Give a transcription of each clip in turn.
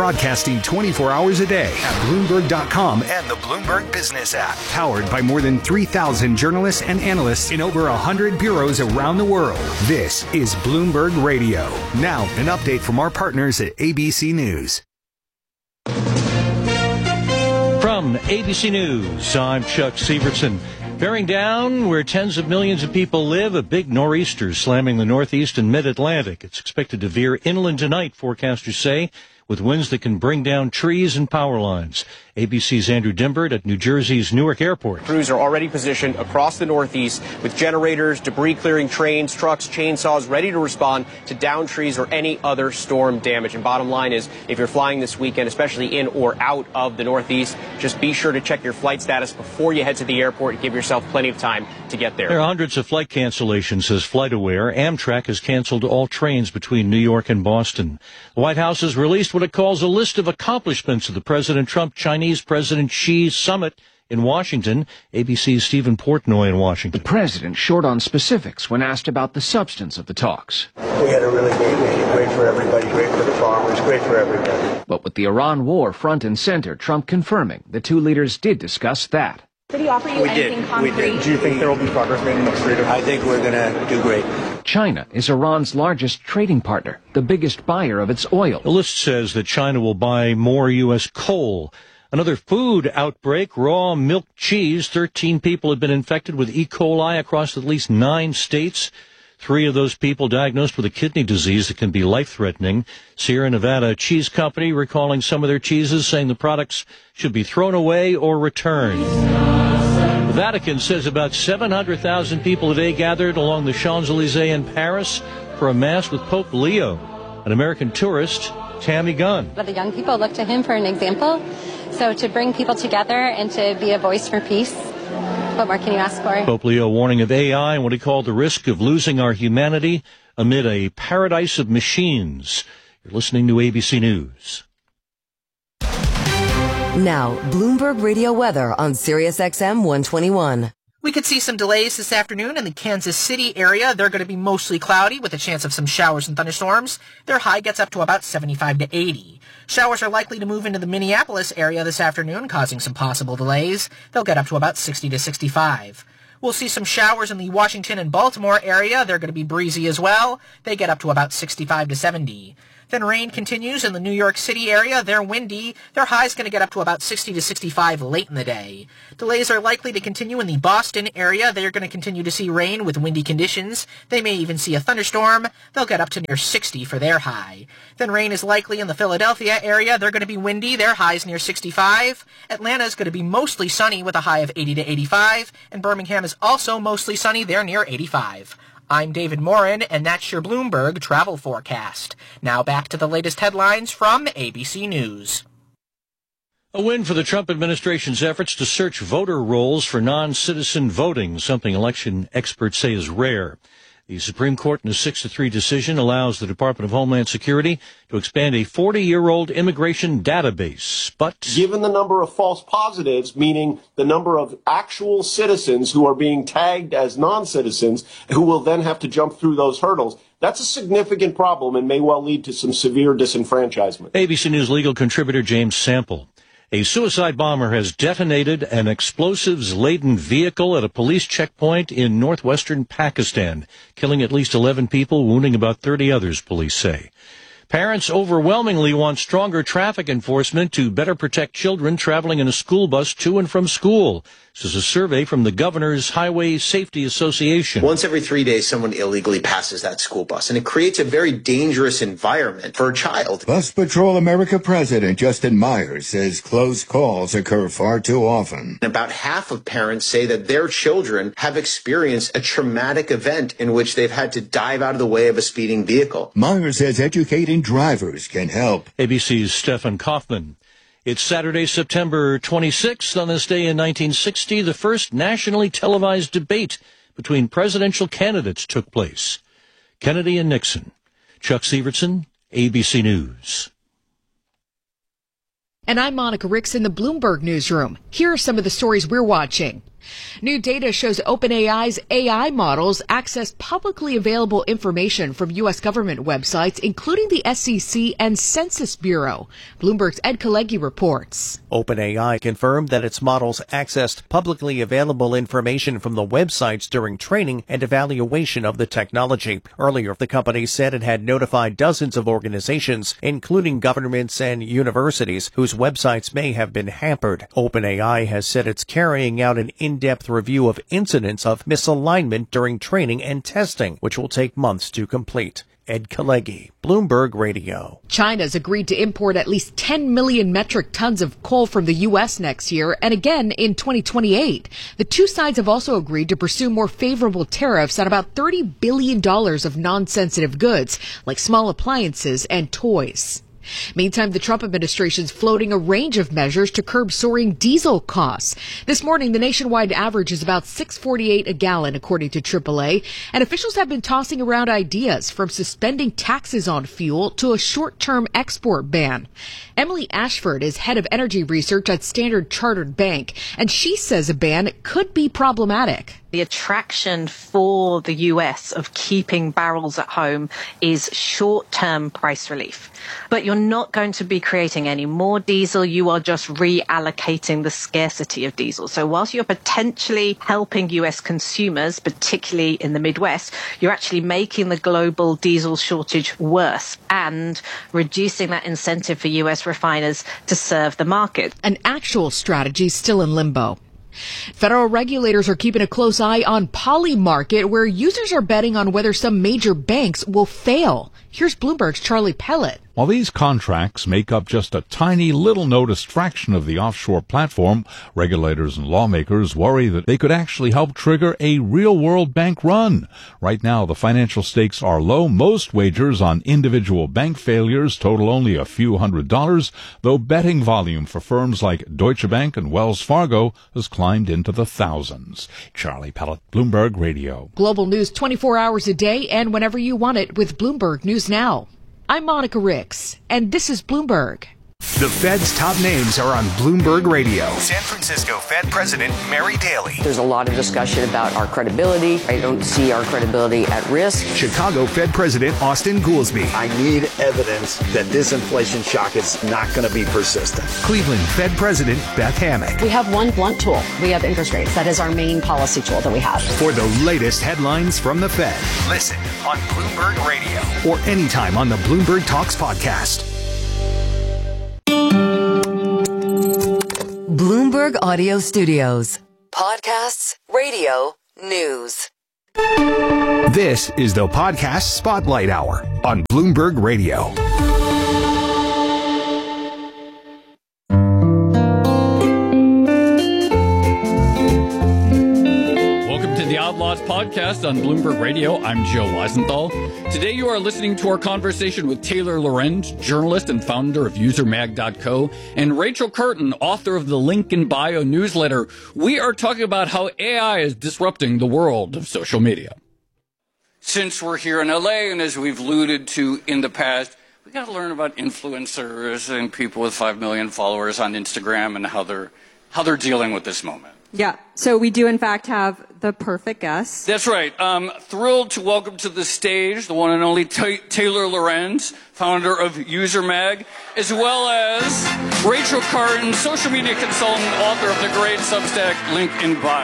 broadcasting 24 hours a day at Bloomberg.com and the Bloomberg Business app. Powered by more than 3,000 journalists and analysts in over 100 bureaus around the world. This is Bloomberg Radio. Now, an update from our partners at ABC News. From ABC News, I'm Chuck Severson. Bearing down where tens of millions of people live, a big nor'easter slamming the northeast and mid-Atlantic. It's expected to veer inland tonight, forecasters say, with winds that can bring down trees and power lines. ABC's Andrew Dimbert at New Jersey's Newark Airport. Crews are already positioned across the Northeast with generators, debris-clearing trains, trucks, chainsaws ready to respond to downed trees or any other storm damage. And bottom line is, if you're flying this weekend, especially in or out of the Northeast, just be sure to check your flight status before you head to the airport and give yourself plenty of time to get there. There are hundreds of flight cancellations, says FlightAware. Amtrak has canceled all trains between New York and Boston. The White House has released what it calls a list of accomplishments of the President Trump-Chinese President Xi summit in Washington. ABC's Stephen Portnoy in Washington. The president short on specifics when asked about the substance of the talks. We had a really great meeting. Great for everybody, great for the farmers, great for everybody. But with the Iran war front and center, Trump confirming the two leaders did discuss that. Did he offer you anything concrete? We did. Do you think there will be progress made in the next 3 to 5 I think we're going to do great. China is Iran's largest trading partner, the biggest buyer of its oil. The list says that China will buy more U.S. coal. Another food outbreak, raw milk cheese. 13 people have been infected with E. coli across at least 9 states. 3 of those people diagnosed with a kidney disease that can be life-threatening. Sierra Nevada Cheese Company recalling some of their cheeses, saying the products should be thrown away or returned. The Vatican says about 700,000 people a day gathered along the Champs-Élysées in Paris for a mass with Pope Leo. An American tourist, Tammy Gunn. But the young people look to him for an example. So to bring people together and to be a voice for peace, what more can you ask for? Pope Leo warning of AI and what he called the risk of losing our humanity amid a paradise of machines. You're listening to ABC News. Now, Bloomberg Radio weather on SiriusXM 121. We could see some delays this afternoon in the Kansas City area. They're going to be mostly cloudy with a chance of some showers and thunderstorms. Their high gets up to about 75 to 80. Showers are likely to move into the Minneapolis area this afternoon, causing some possible delays. They'll get up to about 60 to 65. We'll see some showers in the Washington and Baltimore area. They're going to be breezy as well. They get up to about 65 to 70. Then rain continues in the New York City area. They're windy. Their high's going to get up to about 60 to 65 late in the day. Delays are likely to continue in the Boston area. They're going to continue to see rain with windy conditions. They may even see a thunderstorm. They'll get up to near 60 for their high. Then rain is likely in the Philadelphia area. They're going to be windy. Their high's near 65. Atlanta's going to be mostly sunny with a high of 80 to 85. And Birmingham is also mostly sunny. They're near 85. I'm David Morin, and that's your Bloomberg travel forecast. Now back to the latest headlines from ABC News. A win for the Trump administration's efforts to search voter rolls for non-citizen voting, something election experts say is rare. The Supreme Court, in a 6-3 decision, allows the Department of Homeland Security to expand a 40-year-old immigration database. But given the number of false positives, meaning the number of actual citizens who are being tagged as non-citizens, who will then have to jump through those hurdles, that's a significant problem and may well lead to some severe disenfranchisement. ABC News legal contributor James Sample. A suicide bomber has detonated an explosives-laden vehicle at a police checkpoint in northwestern Pakistan, killing at least 11 people, wounding about 30 others, police say. Parents overwhelmingly want stronger traffic enforcement to better protect children traveling in a school bus to and from school. This is a survey from the Governor's Highway Safety Association. Once every 3 days, someone illegally passes that school bus, and it creates a very dangerous environment for a child. Bus Patrol America President Justin Myers says close calls occur far too often. About half of parents say that their children have experienced a traumatic event in which they've had to dive out of the way of a speeding vehicle. Myers says educating drivers can help. ABC's Stephen Kaufman. It's Saturday, September 26th. On this day in 1960, the first nationally televised debate between presidential candidates took place. Kennedy and Nixon. Chuck Severson, ABC News. And I'm Monica Ricks in the Bloomberg Newsroom. Here are some of the stories we're watching. New data shows OpenAI's AI models access publicly available information from U.S. government websites, including the SEC and Census Bureau. Bloomberg's Ed Kalegi reports. OpenAI confirmed that its models accessed publicly available information from the websites during training and evaluation of the technology. Earlier, the company said it had notified dozens of organizations, including governments and universities, whose websites may have been hampered. OpenAI has said it's carrying out an in-depth review of incidents of misalignment during training and testing, which will take months to complete. Ed Kalegi, Bloomberg Radio. China's agreed to import at least 10 million metric tons of coal from the U.S. next year and again in 2028. The two sides have also agreed to pursue more favorable tariffs on about $30 billion of non-sensitive goods, like small appliances and toys. Meantime, the Trump administration's floating a range of measures to curb soaring diesel costs. This morning, the nationwide average is about $6.48 a gallon, according to AAA, and officials have been tossing around ideas from suspending taxes on fuel to a short-term export ban. Emily Ashford is head of energy research at Standard Chartered Bank, and she says a ban could be problematic. The attraction for the US of keeping barrels at home is short-term price relief. But you're not going to be creating any more diesel. You are just reallocating the scarcity of diesel. So whilst you're potentially helping US consumers, particularly in the Midwest, you're actually making the global diesel shortage worse and reducing that incentive for US refiners to serve the market. An actual strategy still in limbo. Federal regulators are keeping a close eye on Polymarket, where users are betting on whether some major banks will fail. Here's Bloomberg's Charlie Pellet. While these contracts make up just a tiny, little noticed fraction of the offshore platform, regulators and lawmakers worry that they could actually help trigger a real-world bank run. Right now, the financial stakes are low. Most wagers on individual bank failures total only a few $100s, though betting volume for firms like Deutsche Bank and Wells Fargo has climbed into the thousands. Charlie Pellet, Bloomberg Radio. Global news 24 hours a day and whenever you want it with Bloomberg News Now. I'm Monica Ricks, and this is Bloomberg. The Fed's top names are on Bloomberg Radio. San Francisco Fed President Mary Daly. There's a lot of discussion about our credibility. I don't see our credibility at risk. Chicago Fed President Austin Goolsbee. I need evidence that this inflation shock is not going to be persistent. Cleveland Fed President Beth Hammack. We have one blunt tool. We have interest rates. That is our main policy tool that we have. For the latest headlines from the Fed, listen on Bloomberg Radio or anytime on the Bloomberg Talks podcast. Bloomberg Audio Studios. Podcasts, radio, news. This is the Podcast Spotlight Hour on Bloomberg Radio. The Outlaws Podcast on Bloomberg Radio. I'm Joe Weisenthal. Today you are listening to our conversation with Taylor Lorenz, journalist and founder of usermag.co, and Rachel Curtin, author of the Link in Bio newsletter. We are talking about how AI is disrupting the world of social media. Since we're here in LA, and as we've alluded to in the past, we got to learn about influencers and people with 5 million followers on Instagram and how they're dealing with this moment. Yeah, so we do in fact have the perfect guest. That's right. Thrilled to welcome to the stage the one and only Taylor Lorenz, founder of UserMag, as well as Rachel Curtin, social media consultant, author of the great Substack Link in Bio.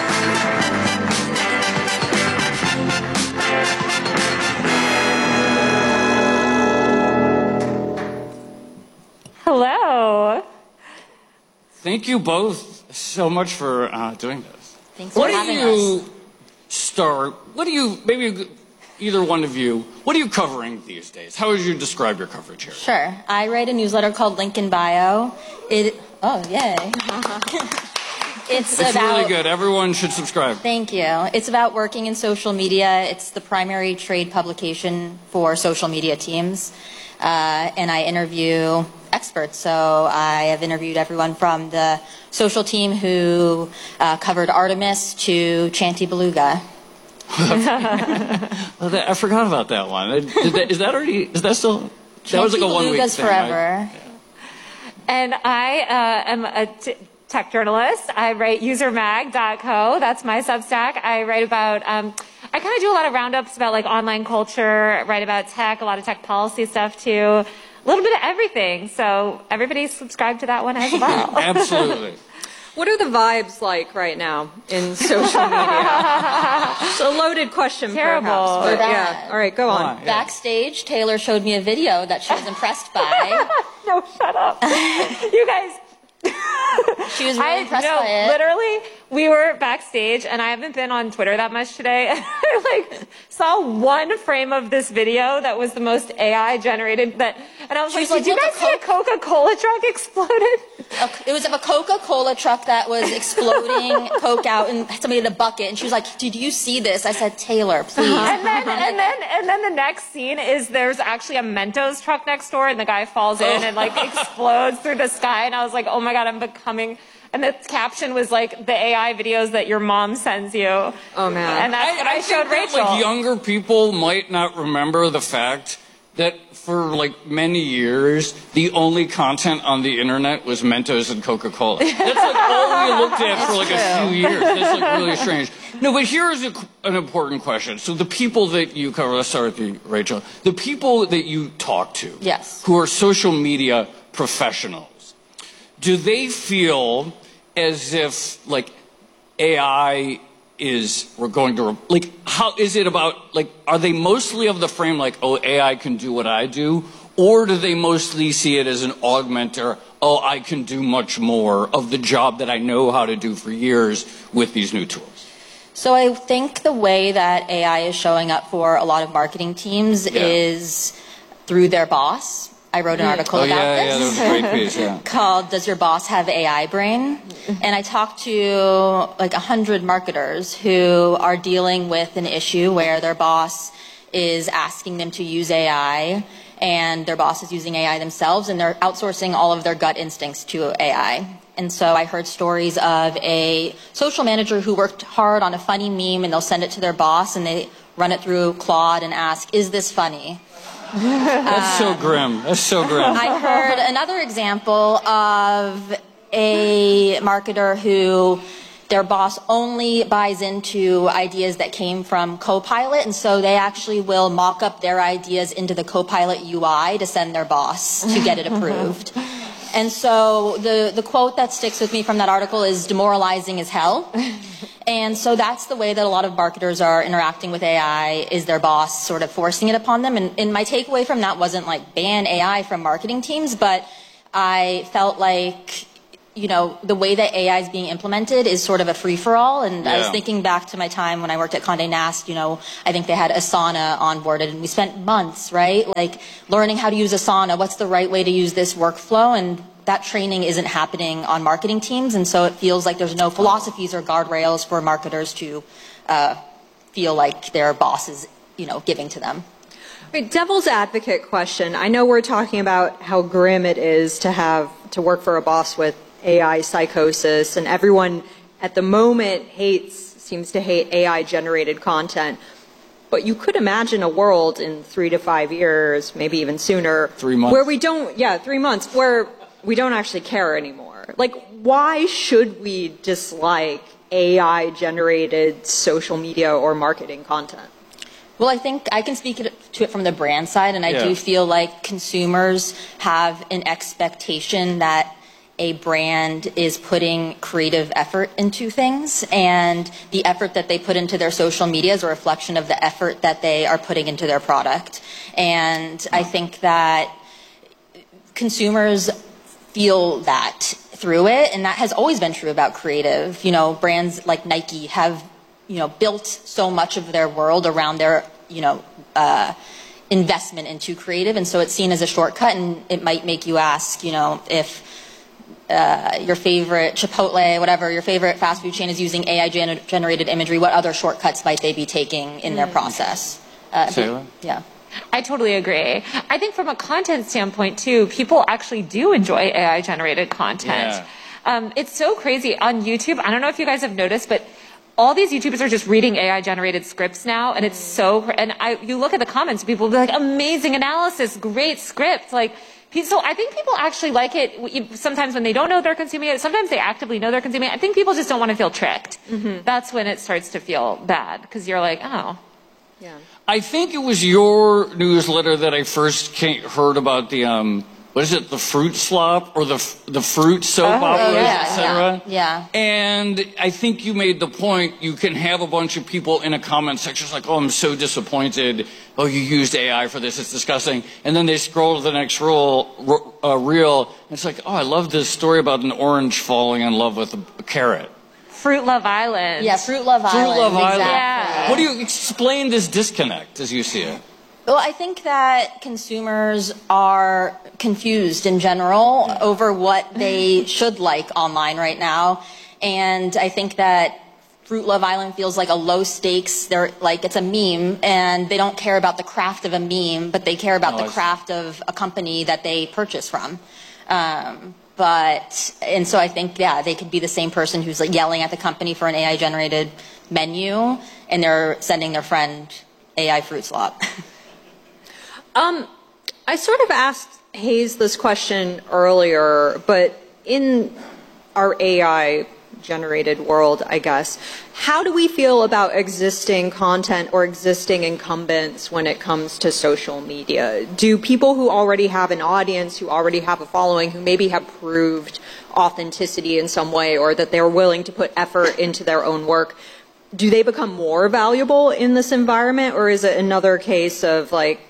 Hello. Thank you both so much for doing this. Thanks for having us. Maybe either one of you, what are you covering these days? How would you describe your coverage here? Sure. I write a newsletter called Link in Bio. Oh, yay. It's really good. Everyone should subscribe. Thank you. It's about working in social media. It's the primary trade publication for social media teams. And I interview experts. So I have interviewed everyone from the social team who covered Artemis to Chanty Beluga. I forgot about that one. Is that still? That was like a 1 week thing, forever. Right? And I am tech journalist. I write usermag.co. That's my Substack. I write about, I kind of do a lot of roundups about like online culture, write about tech, a lot of tech policy stuff too. A little bit of everything. So everybody subscribe to that one as well. Absolutely. What are the vibes like right now in social media? It's a loaded question, Terrible. perhaps. But yeah. All right, go on. Backstage, Taylor showed me a video that she was impressed by. No, shut up. You guys. She was really impressed by it. Literally, we were backstage, and I haven't been on Twitter that much today. And I saw one frame of this video that was the most AI generated. And I was like, did you guys see a Coca-Cola truck exploded? It was a Coca-Cola truck that was exploding Coke out, and somebody had a bucket. And she was like, "Did you see this?" I said, "Taylor, please." And then the next scene is there's actually a Mentos truck next door, and the guy falls in and like explodes through the sky. And I was like, "Oh my god, I'm becoming." And the caption was like the AI videos that your mom sends you. Oh man! And that's what I showed think Rachel. That, like, younger people might not remember the fact that for like many years, the only content on the internet was Mentos and Coca-Cola. That's like all we looked at for like a few years. That's like really strange. No, but here's an important question. So the people that you cover, let's start with you, Rachel. The people that you talk to, yes, who are social media professionals, do they feel as if like AI we're going to, like, how is it about, like, are they mostly of the frame like, oh, AI can do what I do? Or do they mostly see it as an augmenter, oh, I can do much more of the job that I know how to do for years with these new tools? So I think the way that AI is showing up for a lot of marketing teams is through their boss. I wrote an article about this. Yeah, that was a great piece, yeah. Called "Does Your Boss Have AI Brain?" And I talked to like 100 marketers who are dealing with an issue where their boss is asking them to use AI, and their boss is using AI themselves, and they're outsourcing all of their gut instincts to AI. And so I heard stories of a social manager who worked hard on a funny meme, and they'll send it to their boss, and they run it through Claude and ask, "Is this funny?" That's so grim. That's so grim. I heard another example of a marketer who their boss only buys into ideas that came from Copilot, and so they actually will mock up their ideas into the Copilot UI to send their boss to get it approved. And so the quote that sticks with me from that article is demoralizing as hell. And so that's the way that a lot of marketers are interacting with AI, is their boss sort of forcing it upon them. And my takeaway from that wasn't like ban AI from marketing teams, but I felt like, you know, the way that AI is being implemented is sort of a free-for-all. And I was thinking back to my time when I worked at Condé Nast, you know, I think they had Asana onboarded, and we spent months, right, like learning how to use Asana, what's the right way to use this workflow, and that training isn't happening on marketing teams, and so it feels like there's no philosophies or guardrails for marketers to feel like their boss is, you know, giving to them. Right, devil's advocate question. I know we're talking about how grim it is to work for a boss with AI psychosis, and everyone at the moment seems to hate AI generated content. But you could imagine a world in 3 to 5 years, maybe even sooner, 3 months, where we don't, 3 months, where we don't actually care anymore. Like, why should we dislike AI generated social media or marketing content? Well, I think I can speak to it from the brand side, and I do feel like consumers have an expectation that a brand is putting creative effort into things, and the effort that they put into their social media is a reflection of the effort that they are putting into their product. And I think that consumers feel that through it, and that has always been true about creative. You know, brands like Nike have, you know, built so much of their world around their, you know, investment into creative, and so it's seen as a shortcut, and it might make you ask, you know, if your favorite Chipotle, whatever, your favorite fast food chain is using AI generated imagery, what other shortcuts might they be taking in their process? Yeah. I totally agree. I think from a content standpoint, too, people actually do enjoy AI-generated content. Yeah. It's so crazy. On YouTube, I don't know if you guys have noticed, but all these YouTubers are just reading AI-generated scripts now, and it's so... And you look at the comments, people will be like, amazing analysis, great script. Like, So I think people actually like it sometimes when they don't know they're consuming it. Sometimes they actively know they're consuming it. I think people just don't want to feel tricked. That's when it starts to feel bad because you're like, oh. Yeah. I think it was your newsletter that I first heard about the what is it, the fruit slop or the fruit soap operas, etc. Yeah. And I think you made the point you can have a bunch of people in a comment section like, oh, I'm so disappointed. Oh, you used AI for this. It's disgusting. And then they scroll to the next reel. And it's like, oh, I love this story about an orange falling in love with a carrot. Fruit Love Island. Yeah, Fruit Love Island. Fruit Love Island. Yeah. What do you explain this disconnect as you see it? Well, I think that consumers are confused in general over what they should like online right now. And I think that Fruit Love Island feels like a low stakes. They're like, it's a meme and they don't care about the craft of a meme, but they care about the craft of a company that they purchase from. And so I think, yeah, they could be the same person who's like yelling at the company for an AI generated menu and they're sending their friend AI fruit slop. I sort of asked Hayes this question earlier, but in our AI generated world, I guess, how do we feel about existing content or existing incumbents when it comes to social media? Do people who already have an audience, who already have a following, who maybe have proved authenticity in some way or that they're willing to put effort into their own work, do they become more valuable in this environment, or is it another case of like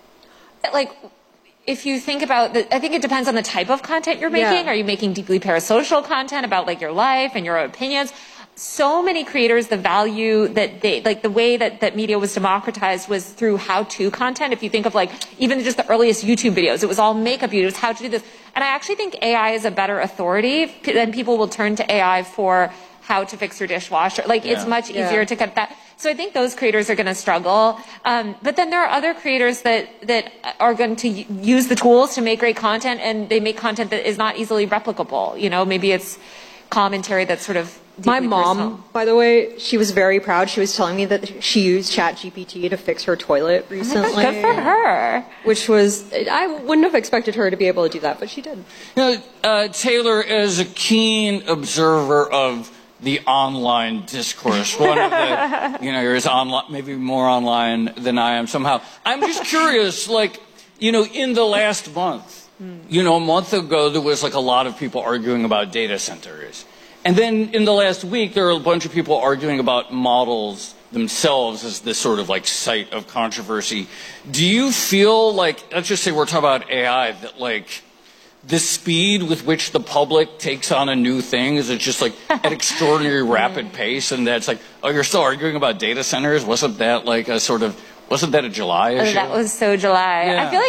if you think about I think it depends on the type of content you're making. Are you making deeply parasocial content about like your life and your opinions? So many creators, the value that they, like the way that media was democratized was through how-to content. If you think of like even just the earliest YouTube videos, it was all makeup videos, how to do this. And I actually think AI is a better authority. Then people will turn to AI for how to fix your dishwasher. Like it's much easier to cut that. So I think those creators are going to struggle. But then there are other creators that are going to use the tools to make great content, and they make content that is not easily replicable. You know, maybe it's commentary that's sort of my mom, personal. By the way, she was very proud. She was telling me that she used ChatGPT to fix her toilet recently. Good for her. Which was, I wouldn't have expected her to be able to do that, but she did. You know, Taylor, as a keen observer of the online discourse, one of the, you know, you're as online, maybe more online than I am somehow. I'm just curious, like, you know, in the last month, you know, a month ago, there was like a lot of people arguing about data centers. And then in the last week, there are a bunch of people arguing about models themselves as this sort of like site of controversy. Do you feel like, let's just say we're talking about AI, that like the speed with which the public takes on a new thing is just like at extraordinary rapid pace, and that's like, oh, you're still arguing about data centers? Wasn't that like a sort of, wasn't that a July issue? That was so July. Yeah. I feel like